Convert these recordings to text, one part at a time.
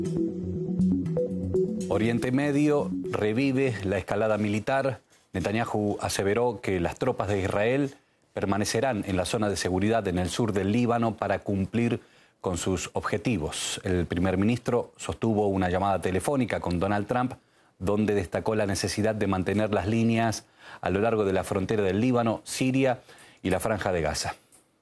Oriente Medio revive la escalada militar. Netanyahu aseveró que las tropas de Israel permanecerán en la zona de seguridad en el sur del Líbano para cumplir con sus objetivos. El primer ministro sostuvo una llamada telefónica con Donald Trump, donde destacó la necesidad de mantener las líneas a lo largo de la frontera del Líbano, Siria y la Franja de Gaza.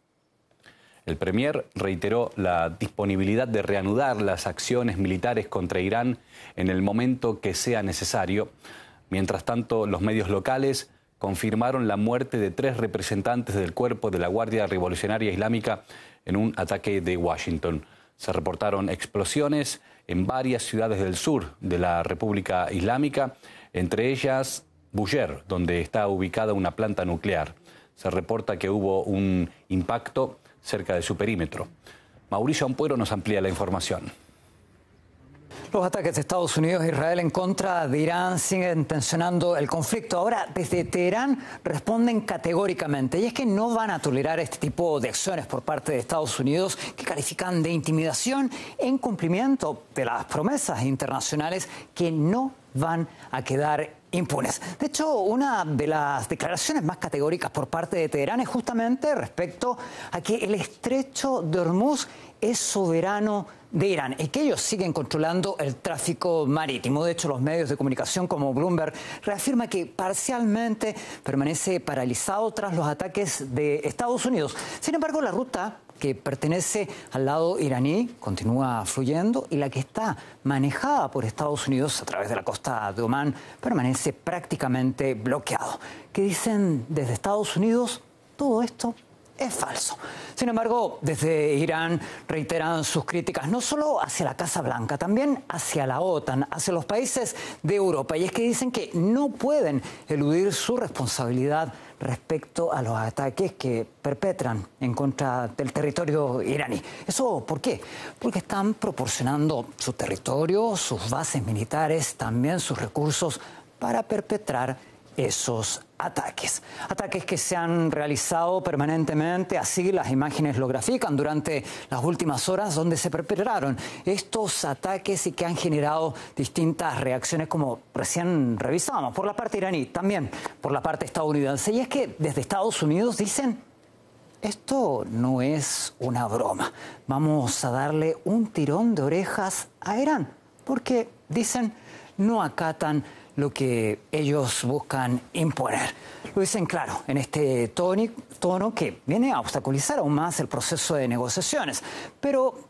El premier reiteró la disponibilidad de reanudar las acciones militares contra Irán en el momento que sea necesario. Mientras tanto, los medios locales confirmaron la muerte de 3 representantes del cuerpo de la Guardia Revolucionaria Islámica en un ataque de Washington. Se reportaron explosiones en varias ciudades del sur de la República Islámica, entre ellas Bushehr, donde está ubicada una planta nuclear. Se reporta que hubo un impacto cerca de su perímetro. Mauricio Ampuero nos amplía la información. Los ataques de Estados Unidos e Israel en contra de Irán siguen tensionando el conflicto. Ahora, desde Teherán responden categóricamente, y es que no van a tolerar este tipo de acciones por parte de Estados Unidos que califican de intimidación en cumplimiento de las promesas internacionales que no van a quedar impunes. De hecho, una de las declaraciones más categóricas por parte de Teherán es justamente respecto a que el estrecho de Hormuz es soberano de Irán y que ellos siguen controlando el tráfico marítimo. De hecho, los medios de comunicación como Bloomberg reafirma que parcialmente permanece paralizado tras los ataques de Estados Unidos. Sin embargo, la ruta que pertenece al lado iraní continúa fluyendo y la que está manejada por Estados Unidos a través de la costa de Omán permanece prácticamente bloqueado. ¿Qué dicen desde Estados Unidos? Todo esto es falso. Sin embargo, desde Irán reiteran sus críticas no solo hacia la Casa Blanca, también hacia la OTAN, hacia los países de Europa. Y es que dicen que no pueden eludir su responsabilidad respecto a los ataques que perpetran en contra del territorio iraní. ¿Eso por qué? Porque están proporcionando su territorio, sus bases militares, también sus recursos para perpetrar esos ataques. Ataques que se han realizado permanentemente, así las imágenes lo grafican durante las últimas horas donde se perpetraron estos ataques y que han generado distintas reacciones como recién revisamos, por la parte iraní, también por la parte estadounidense. Y es que desde Estados Unidos dicen: esto no es una broma, vamos a darle un tirón de orejas a Irán, porque dicen no acatan lo que ellos buscan imponer. Lo dicen claro en este tono que viene a obstaculizar aún más el proceso de negociaciones. Pero